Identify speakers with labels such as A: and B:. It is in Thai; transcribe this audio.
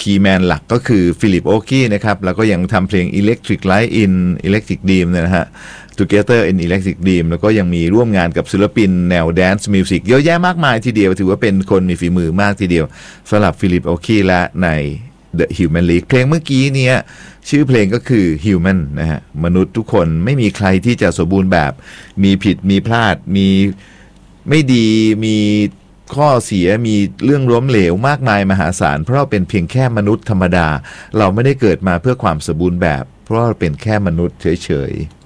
A: คีย์แมนหลักก็คือฟิลิปโอกี้นะครับแล้วก็ยังทำเพลง Electric Light in Electric Dream นะฮะ Together in Electric Dream แล้วก็ยังมีร่วมงานกับศิลปินแนว Dance Music เยอะแยะมากมายทีเดียวถือว่าเป็นคนมีฝีมือมากทีเดียวสำหรับฟิลิปโอกี้และใน The Human League เพลงเมื่อกี้เนี่ยชื่อเพลงก็คือ Human นะฮะมนุษย์ทุกคนไม่มีใครที่จะสมบูรณ์แบบมีผิดมีพลาดมีไม่ดีมีข้อเสียมีเรื่องล้มเหลวมากมายมหาศาลเพราะเราเป็นเพียงแค่มนุษย์ธรรมดาเราไม่ได้เกิดมาเพื่อความสมบูรณ์แบบเพราะเราเป็นแค่มนุษย์เฉยๆ